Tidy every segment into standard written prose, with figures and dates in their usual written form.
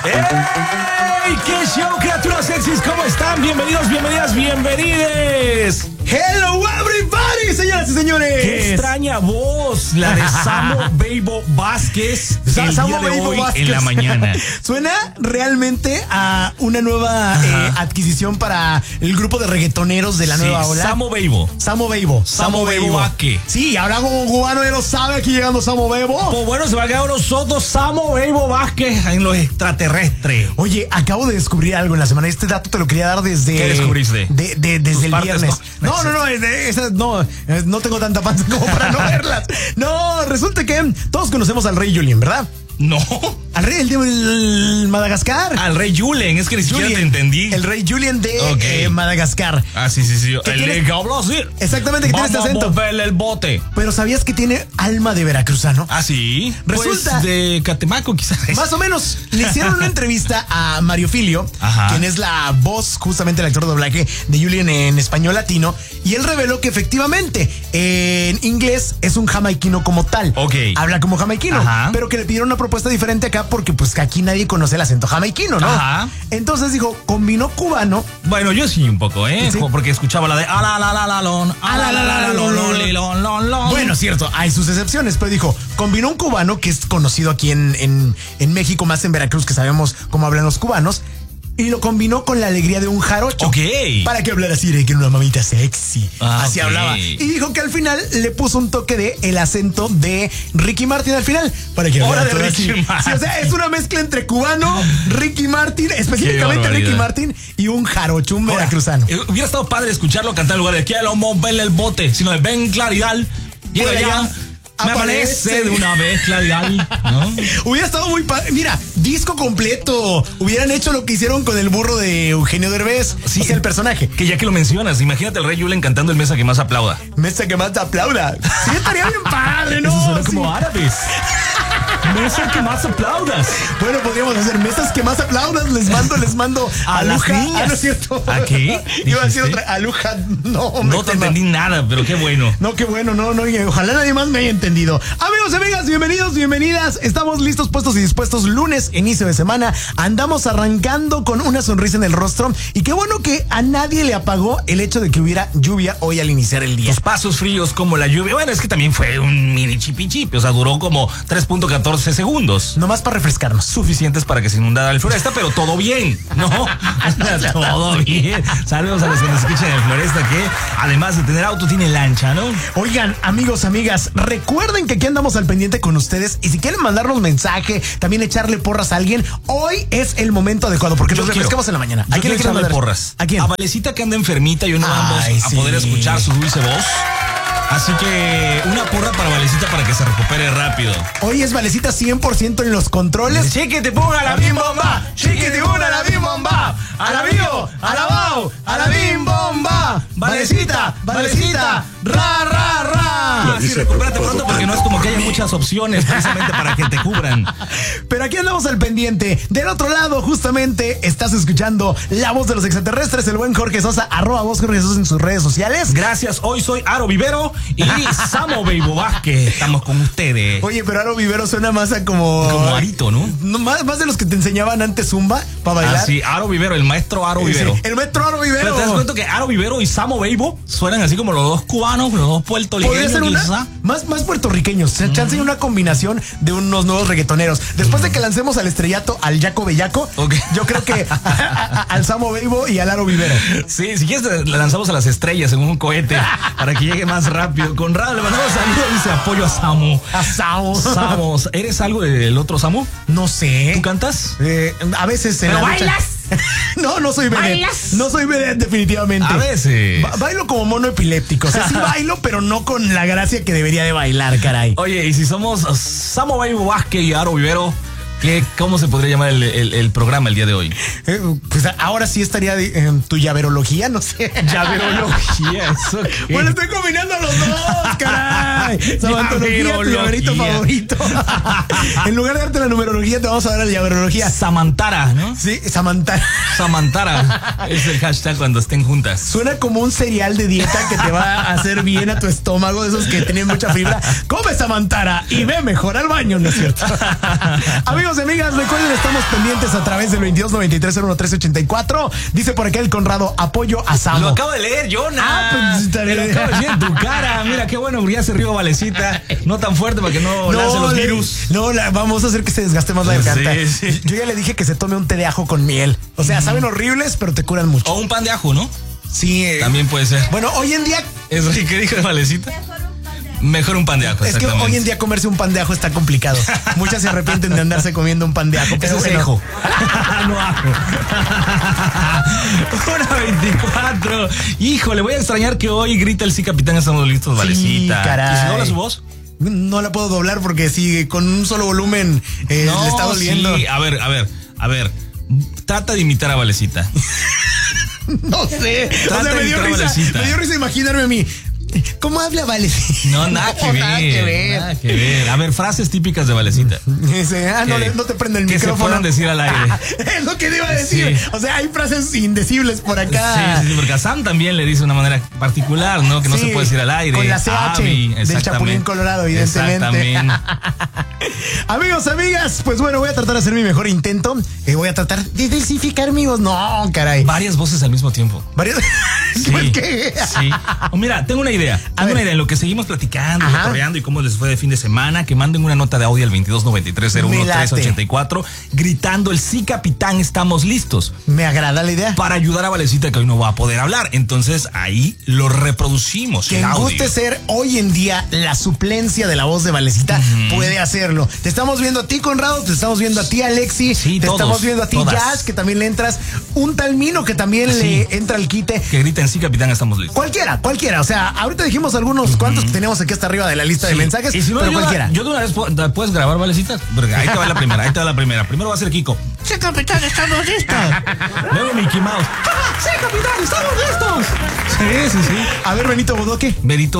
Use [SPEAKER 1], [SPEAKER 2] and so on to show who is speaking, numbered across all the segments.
[SPEAKER 1] ¡Hey! ¡Qué show, criaturas sexys! ¿Cómo están? Bienvenidos, bienvenidas, bienvenides.
[SPEAKER 2] Hello everybody, señoras y señores.
[SPEAKER 1] Qué extraña voz, la de Samo Beibo Vázquez el
[SPEAKER 2] Samo
[SPEAKER 1] día de
[SPEAKER 2] Beibo
[SPEAKER 1] hoy
[SPEAKER 2] Vázquez.
[SPEAKER 1] en la mañana.
[SPEAKER 2] Suena realmente a una nueva adquisición para el grupo de reggaetoneros de la nueva ola.
[SPEAKER 1] Samo Beibo.
[SPEAKER 2] Samo Beibo.
[SPEAKER 1] Samo Beibo Vázquez.
[SPEAKER 2] Sí, ahora como cubano ya lo sabe, aquí llegando Samo Beibo.
[SPEAKER 1] Pues bueno, se va a quedar nosotros Samo Beibo Vázquez en los extraterrestres.
[SPEAKER 2] Oye, acabo de descubrir algo en la semana. Este dato te lo quería dar desde...
[SPEAKER 1] ¿Qué descubriste?
[SPEAKER 2] Desde el viernes.
[SPEAKER 1] No.
[SPEAKER 2] No tengo tanta panza como para no verlas. No, resulta que todos conocemos al rey Julien, ¿verdad?
[SPEAKER 1] No.
[SPEAKER 2] Al rey del Madagascar.
[SPEAKER 1] Al rey Julien, es que ni siquiera
[SPEAKER 2] Julien,
[SPEAKER 1] te entendí.
[SPEAKER 2] El rey Julien de Madagascar.
[SPEAKER 1] Ah, sí. El que habló así.
[SPEAKER 2] Exactamente, que tiene este acento.
[SPEAKER 1] Vamos a moverle el bote.
[SPEAKER 2] Pero ¿sabías que tiene alma de veracruzano?
[SPEAKER 1] Ah, sí.
[SPEAKER 2] Resulta.
[SPEAKER 1] Pues de Catemaco, quizás.
[SPEAKER 2] Más o menos. Le hicieron una entrevista a Mario Filio, quien es la voz, justamente el actor de doblaje de Julien en español latino, y él reveló que efectivamente en inglés es un jamaiquino como tal.
[SPEAKER 1] Ok.
[SPEAKER 2] Habla como jamaiquino, pero que le pidieron una propuesta diferente acá porque pues que aquí nadie conoce el acento jamaiquino, ¿no?
[SPEAKER 1] Ajá.
[SPEAKER 2] Entonces dijo, combinó cubano.
[SPEAKER 1] Bueno, yo sí un poco, ¿eh?
[SPEAKER 2] ¿Sí?
[SPEAKER 1] Porque escuchaba la de
[SPEAKER 2] Bueno, cierto, hay sus excepciones, pero dijo, combinó un cubano que es conocido aquí en México, más en Veracruz, que sabemos cómo hablan los cubanos, y lo combinó con la alegría de un jarocho.
[SPEAKER 1] Ok.
[SPEAKER 2] Para que hablara así de que era una mamita sexy. Así
[SPEAKER 1] ok.
[SPEAKER 2] hablaba. Y dijo que al final le puso un toque de el acento de Ricky Martin al final. Para que
[SPEAKER 1] Hora
[SPEAKER 2] hablara
[SPEAKER 1] de
[SPEAKER 2] todo
[SPEAKER 1] Ricky
[SPEAKER 2] así.
[SPEAKER 1] Martin.
[SPEAKER 2] Sí, o sea, es una mezcla entre cubano, Ricky Martin, específicamente Ricky Martin, y un jarocho, un veracruzano.
[SPEAKER 1] Hubiera estado padre escucharlo cantar en lugar de quiero moverle el bote, sino de ven claridad. Llega ya. Me aparece de una vez claridad, ¿no?
[SPEAKER 2] Hubiera estado muy padre. Mira, disco completo. Hubieran hecho lo que hicieron con el burro de Eugenio Derbez.
[SPEAKER 1] Sí,
[SPEAKER 2] o sea, el personaje.
[SPEAKER 1] Que ya que lo mencionas, imagínate al rey Julien cantando el Mesa que más aplauda.
[SPEAKER 2] Mesa que más te aplauda. Sí, estaría bien padre, ¿no?
[SPEAKER 1] Eso suena
[SPEAKER 2] Sí.
[SPEAKER 1] como árabes. Mesa que más aplaudas.
[SPEAKER 2] Bueno, podríamos hacer mesas que más aplaudas. Les mando
[SPEAKER 1] a las
[SPEAKER 2] aluja.
[SPEAKER 1] niñas.
[SPEAKER 2] No es cierto.
[SPEAKER 1] ¿A qué?
[SPEAKER 2] Iba a decir otra aluja.
[SPEAKER 1] No te entendí nada, pero qué bueno.
[SPEAKER 2] No, qué bueno, no, ojalá nadie más me haya entendido. Amigos y amigas, bienvenidos, bienvenidas. Estamos listos, puestos y dispuestos. Lunes, inicio de semana. Andamos arrancando con una sonrisa en el rostro. Y qué bueno que a nadie le apagó el hecho de que hubiera lluvia hoy al iniciar el día.
[SPEAKER 1] Los pasos fríos como la lluvia. Bueno, es que también fue un mini chipichipi. O sea, duró como 3.14 segundos.
[SPEAKER 2] Nomás para refrescarnos.
[SPEAKER 1] Suficientes para que se inundara el Floresta, pero todo bien, ¿no? Todo bien. Saludos a los que nos escuchan en el Floresta, que además de tener auto, tiene lancha, ¿no?
[SPEAKER 2] Oigan, amigos, amigas, recuerden que aquí andamos al pendiente con ustedes. Y si quieren mandarnos mensaje, también echarle porras a alguien, hoy es el momento adecuado porque nos refrescamos en la mañana.
[SPEAKER 1] ¿A quién le quieren mandar
[SPEAKER 2] porras?
[SPEAKER 1] ¿A quién? A Valecita, que anda enfermita y hoy no vamos a poder escuchar su dulce voz. Así que una porra para Valecita para que se recupere rápido.
[SPEAKER 2] Hoy es Valecita 100% en los controles.
[SPEAKER 1] Chiqui te ponga la bim bomba.
[SPEAKER 2] Chiqui te ponga la bim bomba. A la bio, a la bao, a la bim bomba. Valecita, Valecita, ra, ra, ra.
[SPEAKER 1] Sí, recupérate pronto porque no es como que haya muchas opciones precisamente para que te cubran.
[SPEAKER 2] Pero aquí andamos al pendiente. Del otro lado, justamente, estás escuchando la voz de los extraterrestres, el buen Jorge Sosa, @voz Jorge Sosa en sus redes sociales.
[SPEAKER 1] Gracias, hoy soy Aro Vivero y Samo Beibo Vázquez. Estamos con ustedes.
[SPEAKER 2] Oye, pero Aro Vivero suena más a como
[SPEAKER 1] Arito, ¿no?
[SPEAKER 2] Más de los que te enseñaban antes Zumba para bailar.
[SPEAKER 1] Ah, sí, Aro Vivero, el maestro Aro Vivero.
[SPEAKER 2] Sí, el maestro Aro Vivero.
[SPEAKER 1] Pero te das cuenta que Aro Vivero y Samo Beibo suenan así como los dos cubanos, los dos puertorriqueños.
[SPEAKER 2] Podría ser más puertorriqueños. Se chance una combinación de unos nuevos reggaetoneros. Después de que lancemos al estrellato, al Yaco Bellaco, yo creo que al Samo Beibo y al Aro Vivero.
[SPEAKER 1] Sí, si quieres le lanzamos a las estrellas en un cohete para que llegue más rápido. Conrado, le mandamos saludos, dice apoyo a Samo.
[SPEAKER 2] A Samo.
[SPEAKER 1] Samo. ¿Eres algo del otro Samo?
[SPEAKER 2] No sé.
[SPEAKER 1] ¿Tú cantas?
[SPEAKER 2] A veces.
[SPEAKER 1] ¿Pero bailas?
[SPEAKER 2] No soy vedette.
[SPEAKER 1] ¿Bailas?
[SPEAKER 2] No soy vedette, definitivamente.
[SPEAKER 1] A veces.
[SPEAKER 2] Bailo como mono epiléptico. O sea, sí bailo, pero no con la gracia que debería de bailar, caray.
[SPEAKER 1] Oye, y si somos Samo Beibo Vázquez y Aro Vivero, ¿cómo se podría llamar el programa el día de hoy?
[SPEAKER 2] Pues ahora sí estaría tu llaverología, no sé.
[SPEAKER 1] Llaverología, ¿eso qué?
[SPEAKER 2] Bueno, estoy combinando los dos, caray. Samantología, tu llaverito favorito. En lugar de darte la numerología, te vamos a dar la llaverología.
[SPEAKER 1] Samantara, ¿no?
[SPEAKER 2] Sí, Samantara.
[SPEAKER 1] Samantara es el hashtag cuando estén juntas.
[SPEAKER 2] Suena como un cereal de dieta que te va a hacer bien a tu estómago, de esos que tienen mucha fibra. Come Samantara y ve mejor al baño, ¿no es cierto? Amigos, Amigos y amigas, recuerden, estamos pendientes a través del 2293-01-384. Dice por acá el Conrado, apoyo a Samo.
[SPEAKER 1] Lo acabo de leer, Jonah.
[SPEAKER 2] Pues,
[SPEAKER 1] te lo acabo de decir en tu cara. Mira, qué bueno, ya se rió Valecita. No tan fuerte para que no lance los virus.
[SPEAKER 2] Vamos a hacer que se desgaste más la garganta.
[SPEAKER 1] Sí.
[SPEAKER 2] Yo ya le dije que se tome un té de ajo con miel. O sea, saben horribles, pero te curan mucho.
[SPEAKER 1] O un pan de ajo, ¿no?
[SPEAKER 2] Sí.
[SPEAKER 1] También puede ser.
[SPEAKER 2] Bueno, hoy en día...
[SPEAKER 1] ¿Es lo que dijo Valecita? Mejor un pan de ajo.
[SPEAKER 2] Es que hoy en día comerse un pan de ajo está complicado. Muchas se arrepienten de andarse comiendo un pan de ajo.
[SPEAKER 1] Pero
[SPEAKER 2] es
[SPEAKER 1] bueno.
[SPEAKER 2] ajo.
[SPEAKER 1] No ajo. 1:24. Híjole, voy a extrañar que hoy grita el sí, capitán, estamos listos, Valecita.
[SPEAKER 2] Sí, caray.
[SPEAKER 1] ¿Y si dobla su voz?
[SPEAKER 2] No la puedo doblar porque si con un solo volumen le está doliendo.
[SPEAKER 1] Sí, a ver. Trata de imitar a Valecita.
[SPEAKER 2] No sé.
[SPEAKER 1] Trata de
[SPEAKER 2] me dio risa imaginarme a mí. ¿Cómo habla Valecita?
[SPEAKER 1] No, nada que ver. A ver, frases típicas de Valecita.
[SPEAKER 2] Dice, no te prende el micrófono.
[SPEAKER 1] Que se puedan decir al aire.
[SPEAKER 2] Es lo que te iba a decir. Sí. O sea, hay frases indecibles por acá.
[SPEAKER 1] Sí, porque a Sam también le dice de una manera particular, ¿no? Que no se puede decir al aire.
[SPEAKER 2] Con la CH del Chapulín Colorado, evidentemente.
[SPEAKER 1] Exactamente.
[SPEAKER 2] Amigos, amigas, pues bueno, voy a tratar de hacer mi mejor intento. Voy a tratar de desificar mi voz. No, caray.
[SPEAKER 1] Varias voces al mismo tiempo.
[SPEAKER 2] Sí. ¿Por qué?
[SPEAKER 1] Sí. Mira, tengo una idea. Tengo una idea en lo que seguimos platicando, cotorreando y cómo les fue de fin de semana. Que manden una nota de audio al 2293-01-384 gritando el sí, capitán, estamos listos.
[SPEAKER 2] Me agrada la idea.
[SPEAKER 1] Para ayudar a Valecita, que hoy no va a poder hablar. Entonces ahí lo reproducimos.
[SPEAKER 2] Quien guste ser hoy en día la suplencia de la voz de Valecita puede hacerlo. Te estamos viendo a ti, Conrado, te estamos viendo a ti, Alexi, te estamos viendo a ti, Jazz, que también le entras, un tal Mino que también le entra al quite.
[SPEAKER 1] Que griten sí, capitán, estamos listos.
[SPEAKER 2] Cualquiera. O sea, ahorita dijimos algunos cuantos que tenemos aquí hasta arriba de la lista de mensajes,
[SPEAKER 1] y si no,
[SPEAKER 2] pero cualquiera.
[SPEAKER 1] Yo de una vez puedes grabar, Valecita. Porque ahí te va la primera, Primero va a ser Kiko.
[SPEAKER 2] Sí, capitán, estamos listos.
[SPEAKER 1] Luego Mickey Mouse.
[SPEAKER 2] Sí, capitán, estamos listos.
[SPEAKER 1] Sí.
[SPEAKER 2] A ver, Benito Bodoque.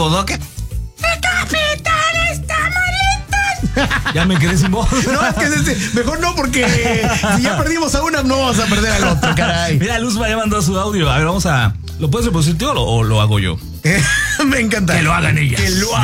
[SPEAKER 3] ¡Capitán, estamos listos!
[SPEAKER 1] Ya me quedé sin voz.
[SPEAKER 2] No, es que mejor no, porque si ya perdimos a una, no vamos a perder al otro, caray.
[SPEAKER 1] Mira, Luzma ya mandó su audio. A ver, ¿lo puedes reproducir tú o lo hago yo?
[SPEAKER 2] Me encanta.
[SPEAKER 1] Que lo hagan ellas.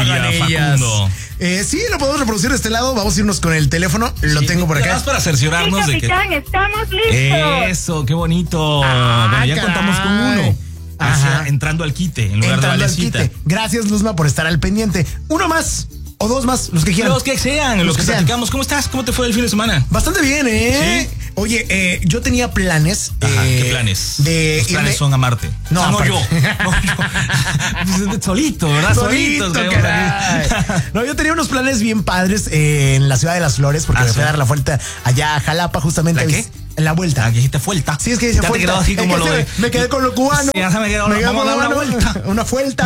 [SPEAKER 2] Sí, lo podemos reproducir de este lado. Vamos a irnos con el teléfono. Lo tengo por acá.
[SPEAKER 1] Más para cerciorarnos
[SPEAKER 3] sí, capitán,
[SPEAKER 1] de que.
[SPEAKER 3] estamos listos.
[SPEAKER 1] Eso, qué bonito. Bueno, ya contamos con uno. Entrando al quite en lugar de Valecita.
[SPEAKER 2] Gracias, Luzma, por estar al pendiente. Uno más o dos más, los que quieran.
[SPEAKER 1] Los que sean, los que platicamos. ¿Cómo estás? ¿Cómo te fue el fin de semana?
[SPEAKER 2] Bastante bien, ¿eh? Sí. Oye, yo tenía planes.
[SPEAKER 1] ¿Qué planes?
[SPEAKER 2] Los
[SPEAKER 1] planes son amarte.
[SPEAKER 2] No,
[SPEAKER 1] yo. Solito, ¿verdad?
[SPEAKER 2] Solito, no, yo tenía unos planes bien padres en la ciudad de Las Flores, porque me fui a dar la vuelta allá a Jalapa, justamente.
[SPEAKER 1] ¿La qué?
[SPEAKER 2] La vuelta.
[SPEAKER 1] Aquí dijiste vuelta.
[SPEAKER 2] Sí, es que dice
[SPEAKER 1] ya
[SPEAKER 2] vuelta.
[SPEAKER 1] Te quedó así como
[SPEAKER 2] me quedé con lo cubano.
[SPEAKER 1] Sí, ya se me quedó. Vamos a dar una vuelta.
[SPEAKER 2] Una vuelta.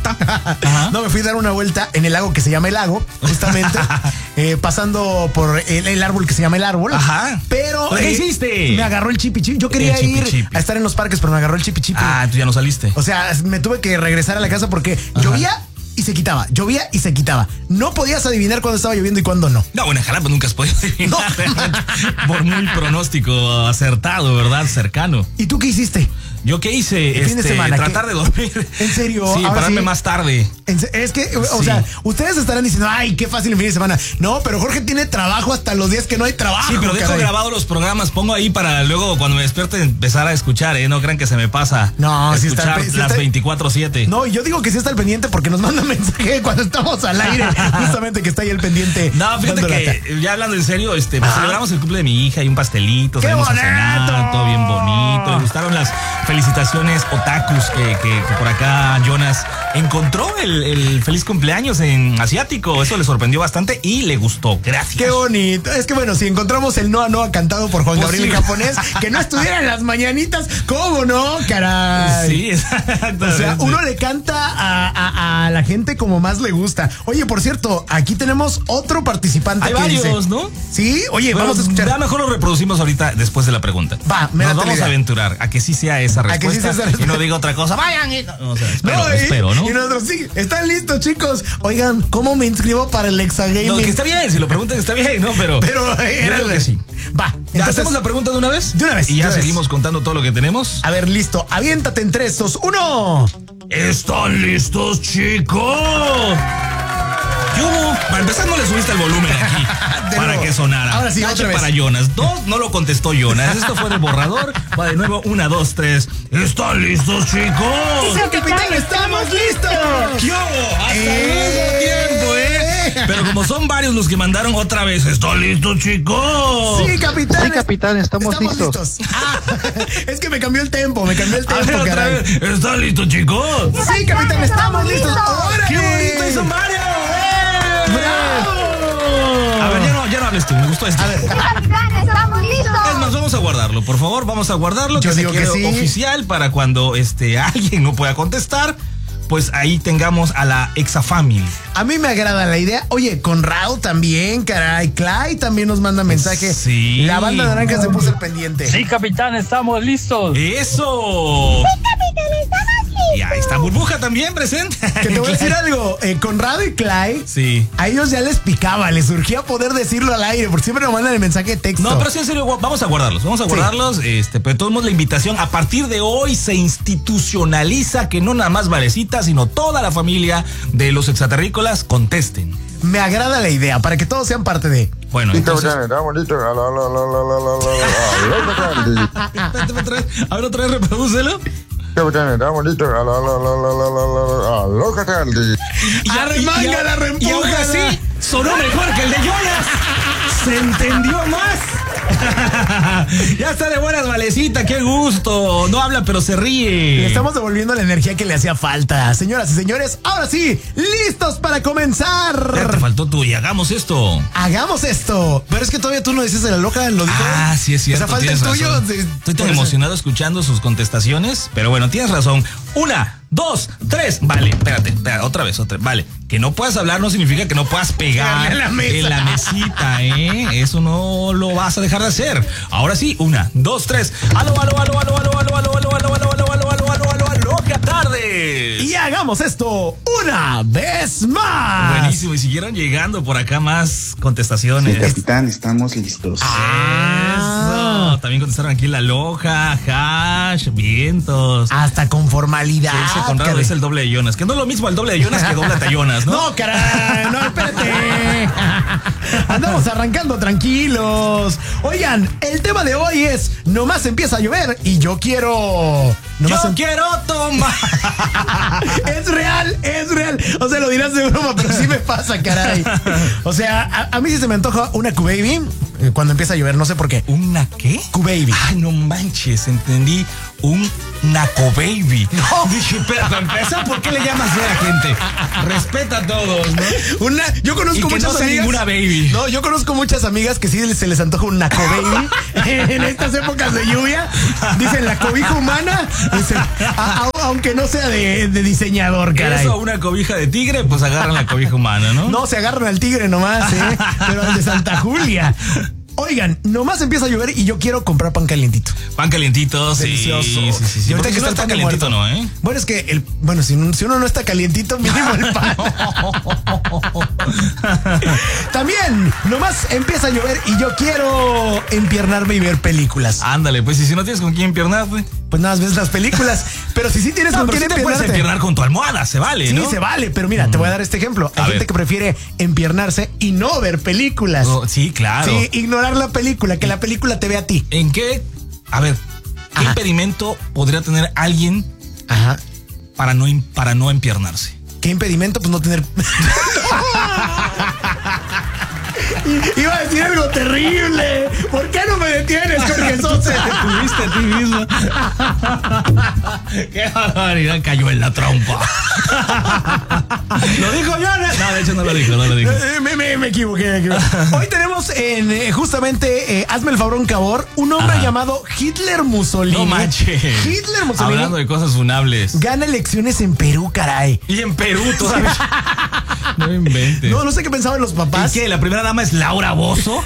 [SPEAKER 1] Ajá.
[SPEAKER 2] No, me fui a dar una vuelta en el lago que se llama El Lago, justamente. Pasando por el árbol que se llama El Árbol.
[SPEAKER 1] Ajá.
[SPEAKER 2] Pero
[SPEAKER 1] ¿qué hiciste?
[SPEAKER 2] Me agarró el chipi-chipi. Yo quería ir a estar en los parques, pero me agarró el chipi-chipi.
[SPEAKER 1] Tú ya no saliste.
[SPEAKER 2] O sea, me tuve que regresar a la casa porque llovía y se quitaba, llovía y se quitaba. No podías adivinar cuándo estaba lloviendo y cuándo no.
[SPEAKER 1] No, bueno, en Jalapa nunca has podido adivinar. No. Por muy pronóstico acertado, ¿verdad? Cercano.
[SPEAKER 2] ¿Y tú qué hiciste?
[SPEAKER 1] ¿Yo qué hice?
[SPEAKER 2] Fin de semana,
[SPEAKER 1] tratar de dormir.
[SPEAKER 2] ¿En serio?
[SPEAKER 1] Sí, pararme más tarde.
[SPEAKER 2] Es que, o sea, ustedes estarán diciendo, ay, qué fácil el fin de semana. No, pero Jorge tiene trabajo hasta los días que no hay trabajo.
[SPEAKER 1] Sí, pero dejo grabados los programas, pongo ahí para luego cuando me despierte empezar a escuchar, No crean que se me pasa.
[SPEAKER 2] No,
[SPEAKER 1] escuchar las 24/7.
[SPEAKER 2] No, yo digo que sí está al pendiente porque nos manda un mensaje cuando estamos al aire, justamente que está ahí el pendiente.
[SPEAKER 1] No, fíjate que ya hablando en serio, pues celebramos el cumple de mi hija y un pastelito,
[SPEAKER 2] salimos
[SPEAKER 1] a cenar, todo bien bonito. Le gustaron las felicitaciones otakus que por acá Jonas encontró el feliz cumpleaños en asiático. Eso le sorprendió bastante y le gustó. Gracias.
[SPEAKER 2] Qué bonito. Es que bueno, si encontramos el Noa Noa cantado por Juan Gabriel en japonés, que no estuviera en las mañanitas, ¿cómo no, caray?
[SPEAKER 1] Sí, exacto.
[SPEAKER 2] O sea, uno le canta a la gente como más le gusta. Oye, por cierto, aquí tenemos otro participante.
[SPEAKER 1] Hay varios, ¿no?
[SPEAKER 2] Sí, oye, vamos a escuchar.
[SPEAKER 1] Ya mejor lo reproducimos ahorita después de la pregunta. Nos vamos a aventurar a que sí sea esa respuesta. Y no diga otra cosa. Vayan. Espero, ¿no?
[SPEAKER 2] Y nosotros sí. ¿Están listos, chicos? Oigan, ¿cómo me inscribo para el Exagaming?
[SPEAKER 1] No, que está bien. Si lo preguntan, está bien, ¿no? Pero creo que sí.
[SPEAKER 2] Va.
[SPEAKER 1] ¿Ya hacemos la pregunta de una vez?
[SPEAKER 2] De una vez.
[SPEAKER 1] Y ya seguimos contando todo lo que tenemos.
[SPEAKER 2] A ver, listo. Aviéntate en 3, 2, 1.
[SPEAKER 1] ¿Están listos, chicos? ¿Qué hubo? Para empezar, no le subiste el volumen aquí para que sonara.
[SPEAKER 2] Ahora sí,
[SPEAKER 1] Cache
[SPEAKER 2] otra vez.
[SPEAKER 1] para Jonas. 2, no lo contestó Jonas. Esto fue de borrador. Va de nuevo. 1, 2, 3. ¿Están listos, chicos?
[SPEAKER 2] ¡Sí, capitán, estamos listos!
[SPEAKER 1] ¿Qué hubo? Hasta el mismo tiempo, Pero como son varios los que mandaron otra vez, ¿están listos, chicos?
[SPEAKER 2] Sí, capitán.
[SPEAKER 4] Sí, capitán, estamos listos.
[SPEAKER 2] Es que me cambió el tempo,
[SPEAKER 1] A ver, otra
[SPEAKER 2] caray.
[SPEAKER 1] vez. ¿Están listos, chicos?
[SPEAKER 2] Sí, capitán, estamos listos. ¡Órale!
[SPEAKER 1] ¡Qué bonito hizo Mario!
[SPEAKER 2] ¡Bravo!
[SPEAKER 1] A ver, ya no hables tú, me gustó esto.
[SPEAKER 2] A ver,
[SPEAKER 3] Capitán, estamos listos.
[SPEAKER 1] Es más, vamos a guardarlo, por favor, vamos a guardarlo.
[SPEAKER 2] Yo
[SPEAKER 1] Que se
[SPEAKER 2] digo que
[SPEAKER 1] quede
[SPEAKER 2] sí.
[SPEAKER 1] oficial para cuando alguien no pueda contestar, pues ahí tengamos a la Exafamily.
[SPEAKER 2] a mí me agrada la idea. Oye, Conrado también, caray. Clay también nos manda mensaje.
[SPEAKER 1] Sí.
[SPEAKER 2] La banda naranja se puso el pendiente.
[SPEAKER 4] Sí, capitán, estamos listos.
[SPEAKER 1] ¡Eso! Y ahí está Burbuja también presente.
[SPEAKER 2] Que te voy a decir algo. Conrado y Clay,
[SPEAKER 1] Sí.
[SPEAKER 2] a ellos ya les picaba, les surgía poder decirlo al aire, porque siempre nos mandan el mensaje de texto.
[SPEAKER 1] No, pero sí, en serio, vamos a guardarlos, pero de todos modos la invitación, a partir de hoy se institucionaliza que no nada más Valecita, sino toda la familia de los extraterrícolas contesten.
[SPEAKER 2] Me agrada la idea, para que todos sean parte de.
[SPEAKER 1] Bueno,
[SPEAKER 5] Sí,
[SPEAKER 1] entonces...
[SPEAKER 5] capitán, estamos listos.
[SPEAKER 1] A ver, otra vez, reprodúcelo.
[SPEAKER 5] Capitán, estamos listos. Aló, capitán.
[SPEAKER 2] Arremángala,
[SPEAKER 1] Y aún así, sonó mejor que el de Jonas. Se entendió más. Ya está de buenas, Valecita, qué gusto. No habla, pero se ríe.
[SPEAKER 2] Le estamos devolviendo la energía que le hacía falta. Señoras y señores, ahora sí, listos para
[SPEAKER 1] Ya te
[SPEAKER 2] comenzar.
[SPEAKER 1] faltó tú y hagamos esto.
[SPEAKER 2] Hagamos esto. Pero es que todavía tú no dices de la loca, lo dijo.
[SPEAKER 1] Ah, sí es cierto.
[SPEAKER 2] O sea, falta el
[SPEAKER 1] tienes
[SPEAKER 2] tuyo.
[SPEAKER 1] razón.
[SPEAKER 2] de-
[SPEAKER 1] Estoy tan
[SPEAKER 2] por eso.
[SPEAKER 1] emocionado escuchando sus contestaciones, pero bueno, tienes razón. 1, 2, 3. Vale, espérate, otra vez. Vale, que no puedas hablar no significa que no puedas pegar
[SPEAKER 2] En la mesa.
[SPEAKER 1] en la mesita, Eso no lo vas a dejar de hacer. Ahora sí, 1, 2, 3. Aló, qué tarde.
[SPEAKER 2] Y hagamos esto una vez más.
[SPEAKER 1] Buenísimo, y siguieron llegando por acá más contestaciones.
[SPEAKER 6] Capitán, estamos listos.
[SPEAKER 1] Eso. También contestaron aquí La Loja, Hash, Vientos.
[SPEAKER 2] Hasta con formalidad.
[SPEAKER 1] Que dice Conrado
[SPEAKER 2] caray.
[SPEAKER 1] es el doble de Jonas. Que no es lo mismo el doble de Jonas que doble a Jonas, ¿no?
[SPEAKER 2] No, caray, no, espérate. Andamos arrancando tranquilos. Oigan, el tema de hoy es: nomás empieza a llover y yo quiero.
[SPEAKER 1] Yo quiero tomar.
[SPEAKER 2] Es real, es real. O sea, lo dirás de broma, pero sí me pasa, caray. O sea, a mí sí se me antoja una Q-Baby cuando empieza a llover, no sé por qué.
[SPEAKER 1] ¿Una qué?
[SPEAKER 2] Q-Baby.
[SPEAKER 1] Ay, no manches, entendí. Un Naco Baby.
[SPEAKER 2] No.
[SPEAKER 1] Dije, pero para empezar, ¿por qué le llamas a la gente? Respeta a todos, ¿no?
[SPEAKER 2] Yo conozco
[SPEAKER 1] Y que
[SPEAKER 2] muchas
[SPEAKER 1] no sea
[SPEAKER 2] amigas.
[SPEAKER 1] ninguna baby.
[SPEAKER 2] No, yo conozco muchas amigas que sí se les antoja un Naco Baby en estas épocas de lluvia. Dicen la cobija humana, dicen, aunque no sea de diseñador, caray.
[SPEAKER 1] Eso, una cobija de tigre, pues agarran la cobija humana, ¿no?
[SPEAKER 2] No, se agarran al tigre nomás, pero al de Santa Julia. Oigan, nomás empieza a llover y yo quiero comprar pan calientito.
[SPEAKER 1] Pan calientito, sí.
[SPEAKER 2] Delicioso.
[SPEAKER 1] Sí.
[SPEAKER 2] Y ahorita
[SPEAKER 1] Porque
[SPEAKER 2] que
[SPEAKER 1] si no
[SPEAKER 2] está
[SPEAKER 1] está
[SPEAKER 2] el pan
[SPEAKER 1] calientito,
[SPEAKER 2] muerto.
[SPEAKER 1] ¿no,
[SPEAKER 2] Bueno, es que si uno no está calientito, mínimo el pan. También, nomás empieza a llover y yo quiero empiernarme y ver películas.
[SPEAKER 1] Ándale, pues, y si no tienes con quién empiernarte.
[SPEAKER 2] Pues nada más ves las películas. Pero si sí tienes
[SPEAKER 1] No,
[SPEAKER 2] con
[SPEAKER 1] pero
[SPEAKER 2] quién
[SPEAKER 1] sí te puedes
[SPEAKER 2] empiernarte.
[SPEAKER 1] empiernar con tu almohada, se vale,
[SPEAKER 2] Sí,
[SPEAKER 1] ¿no?
[SPEAKER 2] se vale, pero mira, te voy a dar este ejemplo. Hay
[SPEAKER 1] A
[SPEAKER 2] gente
[SPEAKER 1] ver.
[SPEAKER 2] que prefiere empiernarse y no ver películas.
[SPEAKER 1] Oh, sí, claro.
[SPEAKER 2] Sí, ignorar la película, que la película te vea a ti.
[SPEAKER 1] ¿En qué? A ver, ¿qué
[SPEAKER 2] Ajá.
[SPEAKER 1] impedimento podría tener alguien
[SPEAKER 2] Ajá.
[SPEAKER 1] para no empiernarse?
[SPEAKER 2] ¿Qué impedimento? Pues no tener. Iba a decir algo terrible. ¿Por qué no me detienes, Jorge Sosa?
[SPEAKER 1] Tuviste a ti mismo. Qué barbaridad, cayó en la trompa. ¿Lo dijo Jonas? No, de hecho no lo dijo.
[SPEAKER 2] Me equivoqué. Hoy tenemos justamente Hazme el Fabrón Cabor, un hombre
[SPEAKER 1] Ajá.
[SPEAKER 2] llamado Hitler Mussolini.
[SPEAKER 1] No manches.
[SPEAKER 2] Hitler Mussolini
[SPEAKER 1] Hablando de cosas funables.
[SPEAKER 2] gana elecciones en Perú, caray.
[SPEAKER 1] Y en Perú todavía. No inventes.
[SPEAKER 2] No sé qué pensaban los papás.
[SPEAKER 1] ¿Y qué? ¿La primera dama es Laura Bozzo?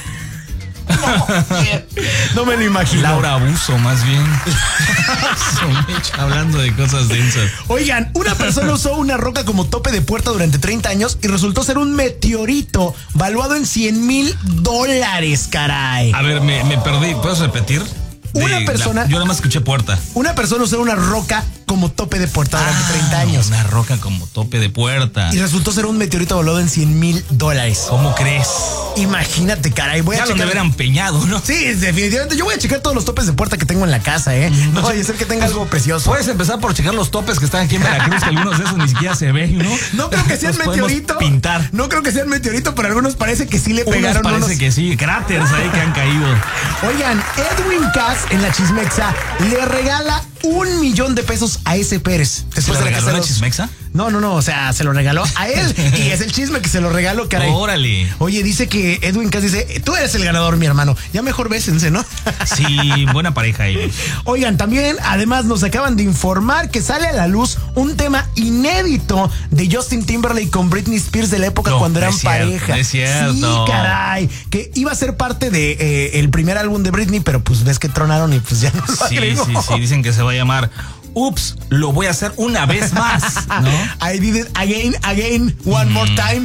[SPEAKER 2] No me lo imagino.
[SPEAKER 1] Laura Abuso, más bien. Hablando de cosas densas.
[SPEAKER 2] Oigan, una persona usó una roca como tope de puerta durante 30 años y resultó ser un meteorito valuado en $100,000, caray.
[SPEAKER 1] A ver, me perdí. ¿Puedes repetir?
[SPEAKER 2] Una persona-
[SPEAKER 1] Yo nada más escuché puerta.
[SPEAKER 2] Una persona usó una roca como tope de puerta durante 30 años.
[SPEAKER 1] Una roca como tope de puerta.
[SPEAKER 2] Y resultó ser un meteorito valuado en $100,000.
[SPEAKER 1] ¿Cómo crees?
[SPEAKER 2] Imagínate, caray. Voy a
[SPEAKER 1] Ya lo
[SPEAKER 2] checar.
[SPEAKER 1] de haber empeñado, ¿no?
[SPEAKER 2] Sí, definitivamente. Yo voy a checar todos los topes de puerta que tengo en la casa, ¿eh? No vaya a ser que tenga algo precioso.
[SPEAKER 1] Puedes empezar por checar los topes que están aquí en Veracruz, que algunos de esos ni siquiera se ven, ¿no?
[SPEAKER 2] No creo que sean
[SPEAKER 1] Los podemos
[SPEAKER 2] meteorito.
[SPEAKER 1] pintar.
[SPEAKER 2] No creo que sean meteorito, pero algunos parece que sí le
[SPEAKER 1] Unos
[SPEAKER 2] pegaron
[SPEAKER 1] parece
[SPEAKER 2] unos.
[SPEAKER 1] que sí, cráteres ahí que han caído.
[SPEAKER 2] Oigan, Edwin Cass en la Chismexa le regala $1 millón a ese Pérez.
[SPEAKER 1] ¿Se lo regaló la Chismexa?
[SPEAKER 2] No, o sea, se lo regaló a él y es el chisme que se lo regaló, caray.
[SPEAKER 1] Órale.
[SPEAKER 2] Oye, dice que Edwin Cass dice, tú eres el ganador, mi hermano. Ya mejor bésense, ¿no?
[SPEAKER 1] Sí, buena pareja ellos.
[SPEAKER 2] Oigan, también, además, nos acaban de informar que sale a la luz un tema inédito de Justin Timberlake con Britney Spears de la época cuando eran pareja.
[SPEAKER 1] Es cierto.
[SPEAKER 2] Sí, caray. Que iba a ser parte de el primer álbum de Britney, pero pues ves que tronaron y pues ya no lo agregó.
[SPEAKER 1] Sí. Dicen que se va a llamar Ups, lo voy a hacer una vez más, ¿no?
[SPEAKER 2] I did it again, one more time.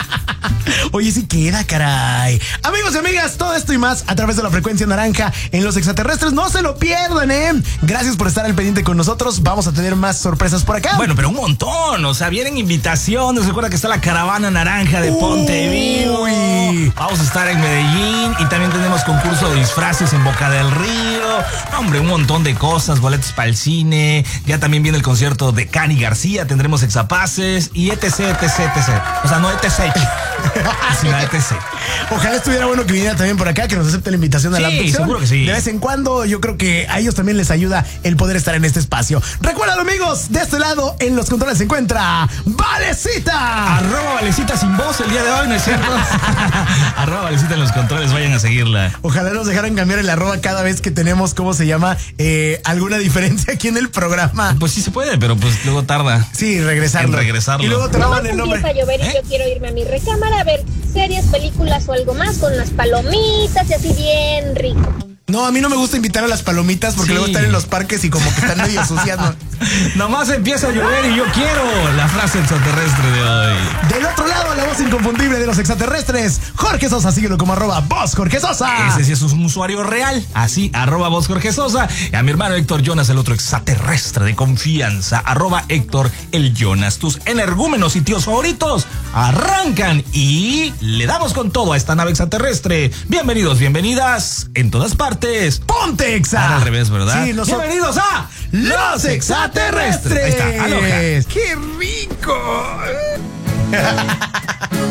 [SPEAKER 2] Oye, sí queda, caray. Amigos y amigas, todo esto y más a través de la frecuencia naranja en Los Extraterrestres. No se lo pierdan, ¿eh? Gracias por estar al pendiente con nosotros. Vamos a tener más sorpresas por acá.
[SPEAKER 1] Bueno, pero un montón. O sea, vienen invitaciones. Recuerda que está la caravana naranja de Ponte Vivo. Vamos a estar en Medellín y también tenemos concurso de disfraces en Boca del Río. Hombre, un montón de cosas, boletos para el cine. Ya también viene el concierto de Cani García. Tendremos exapases y etc. O sea, no etc. sino etc.
[SPEAKER 2] Ojalá estuviera bueno que viniera también por acá, que nos acepte la invitación a la producción.
[SPEAKER 1] Seguro que sí.
[SPEAKER 2] De vez en cuando, yo creo que a ellos también les ayuda el poder estar en este espacio. Recuerden, amigos, de este lado en los controles se encuentra Valecita.
[SPEAKER 1] @Valecita sin voz el día de hoy, ¿no es cierto? @Valecita en los controles, vayan a seguirla.
[SPEAKER 2] Ojalá nos dejaran cambiar el arroba cada vez que tenemos, ¿cómo se llama? Alguna diferencia aquí en el programa.
[SPEAKER 1] Pues sí se puede, pero pues luego tarda.
[SPEAKER 2] Sí, regresarlo.
[SPEAKER 1] En regresarlo.
[SPEAKER 2] Y luego te lavan el nombre.
[SPEAKER 3] Empieza a llover y yo quiero irme a mi recámara a ver series, películas o algo más con unas palomitas y así bien rico.
[SPEAKER 2] No, a mí no me gusta invitar a las palomitas porque luego están en los parques y como que están medio sucias, ¿no?
[SPEAKER 1] Nomás empieza a llover y yo quiero la frase extraterrestre de hoy.
[SPEAKER 2] Del otro lado, la voz inconfundible de los extraterrestres, Jorge Sosa, síguelo como @voz Jorge Sosa.
[SPEAKER 1] Ese sí es un usuario real, así, @voz Jorge Sosa. Y a mi hermano Héctor Jonas, el otro extraterrestre de confianza, @Héctor el Jonas. Tus energúmenos y tíos favoritos arrancan y le damos con todo a esta nave extraterrestre. Bienvenidos, bienvenidas en todas partes.
[SPEAKER 2] ¡Ponte Exa!
[SPEAKER 1] Al revés, ¿verdad?
[SPEAKER 2] Sí,
[SPEAKER 1] bienvenidos a
[SPEAKER 2] Los Extraterrestres.
[SPEAKER 1] Ahí está, aloha.
[SPEAKER 2] ¡Qué rico!